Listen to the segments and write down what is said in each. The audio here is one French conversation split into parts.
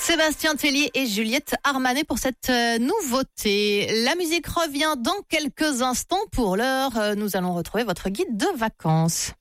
Sébastien Tellier et Juliette Armanet pour cette nouveauté. La musique revient dans quelques instants. Pour l'heure, nous allons retrouver votre guide de vacances.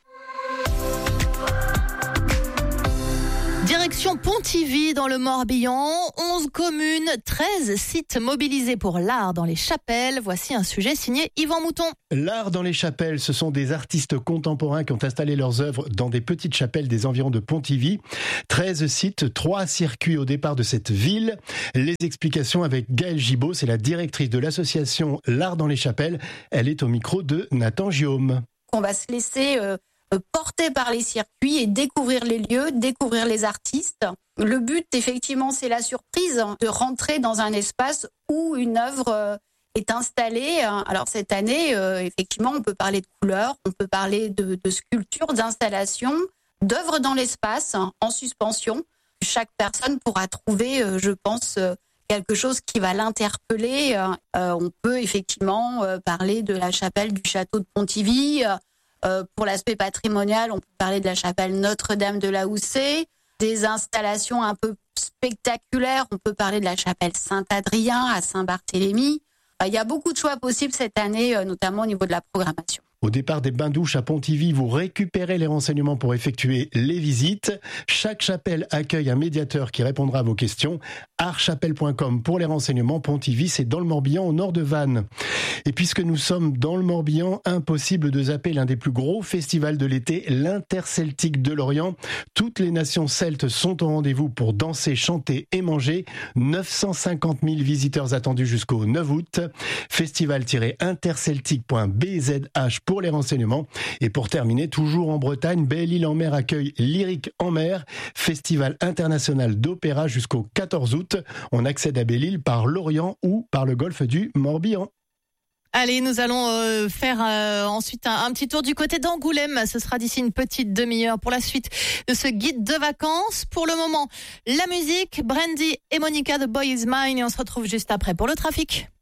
Direction Pontivy dans le Morbihan, 11 communes, 13 sites mobilisés pour l'art dans les chapelles. Voici un sujet signé Yvan Mouton. L'art dans les chapelles, ce sont des artistes contemporains qui ont installé leurs œuvres dans des petites chapelles des environs de Pontivy. 13 sites, 3 circuits au départ de cette ville. Les explications avec Gaëlle Gibaud, c'est la directrice de l'association L'art dans les chapelles. Elle est au micro de Nathan Guillaume. On va se laisser porter par les circuits et découvrir les lieux, découvrir les artistes. Le but, effectivement, c'est la surprise de rentrer dans un espace où une œuvre est installée. Alors cette année, effectivement, on peut parler de couleurs, on peut parler de sculptures, d'installations, d'œuvres dans l'espace, en suspension. Chaque personne pourra trouver, je pense, quelque chose qui va l'interpeller. On peut effectivement parler de la chapelle du château de Pontivy. Pour l'aspect patrimonial, on peut parler de la chapelle Notre-Dame de la Houssée, des installations un peu spectaculaires, on peut parler de la chapelle Saint-Adrien à Saint-Barthélemy. Il y a beaucoup de choix possibles cette année, notamment au niveau de la programmation. Au départ des bains-douches à Pontivy, vous récupérez les renseignements pour effectuer les visites. Chaque chapelle accueille un médiateur qui répondra à vos questions. artchapelle.com pour les renseignements. Pontivy, c'est dans le Morbihan, au nord de Vannes. Et puisque nous sommes dans le Morbihan, impossible de zapper l'un des plus gros festivals de l'été, l'Interceltique de Lorient. Toutes les nations celtes sont au rendez-vous pour danser, chanter et manger. 950 000 visiteurs attendus jusqu'au 9 août. Festival-interceltique.bzh pour les renseignements. Et pour terminer, toujours en Bretagne, Belle-Île-en-Mer accueille Lyrique en mer, festival international d'opéra jusqu'au 14 août. On accède à Belle-Île par l'Orient ou par le golfe du Morbihan. Allez, nous allons faire ensuite un petit tour du côté d'Angoulême. Ce sera d'ici une petite demi-heure pour la suite de ce guide de vacances. Pour le moment, la musique, Brandy et Monica, The Boy Is Mine. Et on se retrouve juste après pour le trafic.